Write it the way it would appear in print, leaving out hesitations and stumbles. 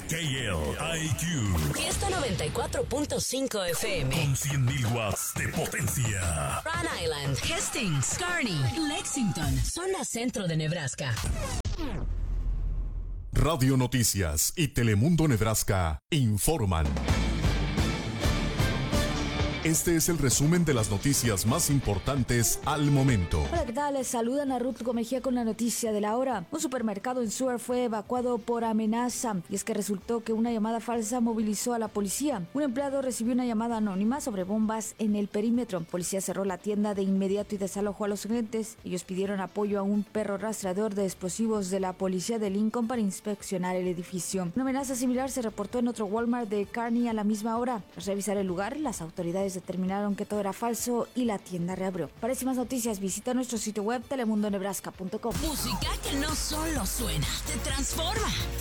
KLIQ. Fiesta 94.5 FM. Con 100.000 watts de potencia. Rhode Island, Hastings, Kearney, Lexington, zona centro de Nebraska. Radio Noticias y Telemundo Nebraska informan. Este es el resumen de las noticias más importantes al momento. Hola, ¿qué tal? Les saludan a Ruth Gomejía con la noticia de la hora. Un supermercado en Seward fue evacuado por amenaza, y es que resultó que una llamada falsa movilizó a la policía. Un empleado recibió una llamada anónima sobre bombas en el perímetro. La policía cerró la tienda de inmediato y desalojó a los clientes. Ellos pidieron apoyo a un perro rastreador de explosivos de la policía de Lincoln para inspeccionar el edificio. Una amenaza similar se reportó en otro Walmart de Kearney a la misma hora. Tras revisar el lugar, las autoridades determinaron que todo era falso y la tienda reabrió. Para más noticias, visita nuestro sitio web telemundonebraska.com. Música que no solo suena, te transforma.